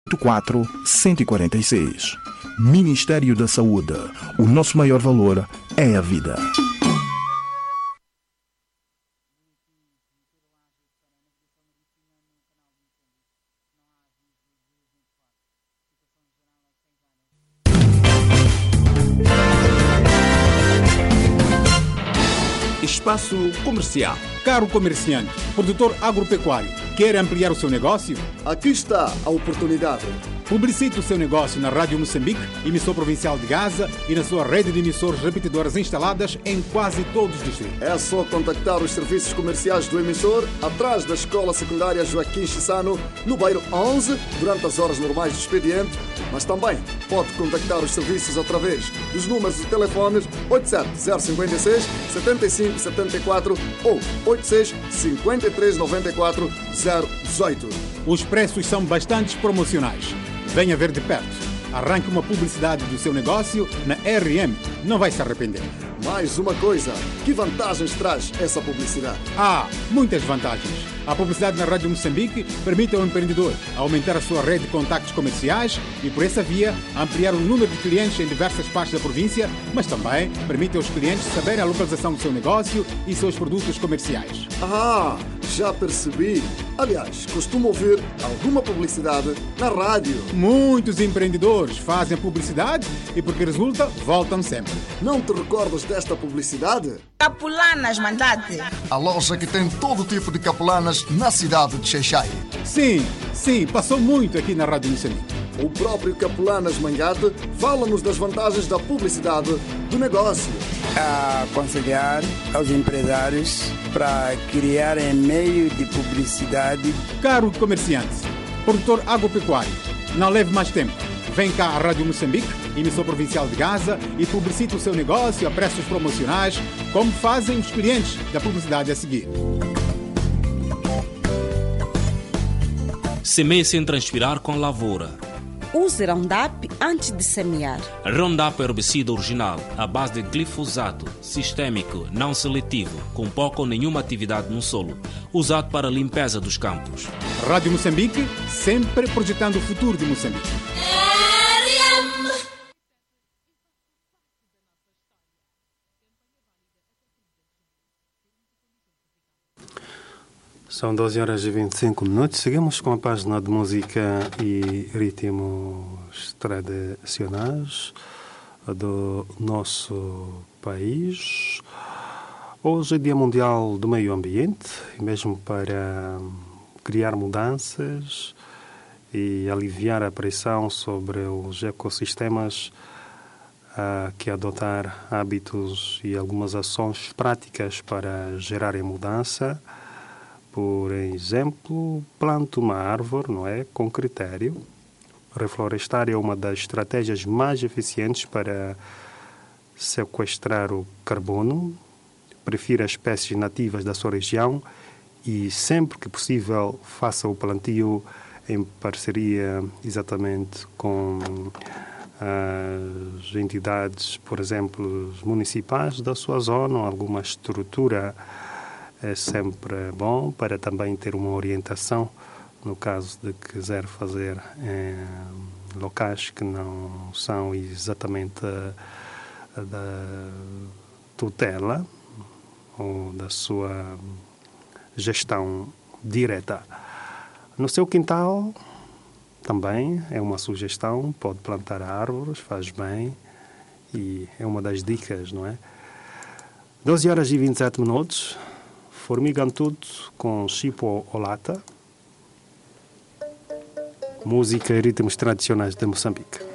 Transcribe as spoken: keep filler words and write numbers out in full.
quatro cento e quarenta e seis. Ministério da Saúde. O nosso maior valor é a vida. Espaço Comercial. Caro comerciante, produtor agropecuário, quer ampliar o seu negócio? Aqui está a oportunidade. Publicite o seu negócio na Rádio Moçambique, emissor provincial de Gaza, e na sua rede de emissores repetidoras instaladas em quase todos os distritos. É só contactar os serviços comerciais do emissor atrás da Escola Secundária Joaquim Chissano, no bairro onze, durante as horas normais de expediente, mas também pode contactar os serviços através dos números de telefones oito sete zero cinco seis, sete cinco sete quatro ou oito seis cinco três nove quatro zero um oito. Os preços são bastante promocionais. Venha ver de perto. Arranque uma publicidade do seu negócio na R M. Não vai se arrepender. Mais uma coisa. Que vantagens traz essa publicidade? Ah, muitas vantagens. A publicidade na Rádio Moçambique permite ao empreendedor aumentar a sua rede de contactos comerciais e, por essa via, ampliar o número de clientes em diversas partes da província, mas também permite aos clientes saberem a localização do seu negócio e seus produtos comerciais. Ah, já percebi. Aliás, costumo ouvir alguma publicidade na rádio. Muitos empreendedores fazem publicidade e, porque resulta, voltam sempre. Não te recordas desta publicidade? Capulanas, mandate. A loja que tem todo tipo de capulanas na cidade de Xai-Xai. Sim, sim, passou muito aqui na Rádio Moçambique. O próprio Capulanas Mangate fala-nos das vantagens da publicidade do negócio. A aconselhar aos empresários para criarem meio de publicidade. Caro comerciante, produtor agropecuário, não leve mais tempo. Vem cá à Rádio Moçambique, emissor provincial de Gaza, e publicite o seu negócio a preços promocionais, como fazem os clientes da publicidade a seguir. Semeie sem transpirar com lavoura. Use Roundup antes de semear. Roundup é herbicida original, à base de glifosato, sistêmico, não seletivo, com pouca ou nenhuma atividade no solo, usado para a limpeza dos campos. Rádio Moçambique, sempre projetando o futuro de Moçambique. São doze horas e vinte e cinco minutos. Seguimos com a página de música e ritmos tradicionais do nosso país. Hoje é Dia Mundial do Meio Ambiente, e mesmo para criar mudanças e aliviar a pressão sobre os ecossistemas, há que adotar hábitos e algumas ações práticas para gerarem mudança. Por exemplo, plante uma árvore, não é? Com critério. Reflorestar é uma das estratégias mais eficientes para sequestrar o carbono. Prefira espécies nativas da sua região e, sempre que possível, faça o plantio em parceria exatamente com as entidades, por exemplo, municipais da sua zona, ou alguma estrutura. É sempre bom para também ter uma orientação no caso de quiser fazer em locais que não são exatamente da tutela ou da sua gestão direta. No seu quintal também é uma sugestão, pode plantar árvores, faz bem e é uma das dicas, não é? doze horas e vinte e sete minutos. Formigam tudo com Chipo Olata. Música e ritmos tradicionais de Moçambique.